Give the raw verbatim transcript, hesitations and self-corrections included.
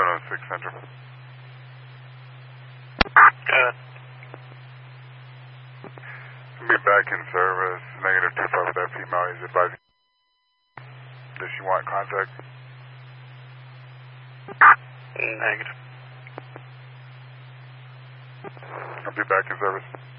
oh six Central. Good. Be back in service, negative two five with that female. He's advising. Does she want contact? Negative. I'll be back in service.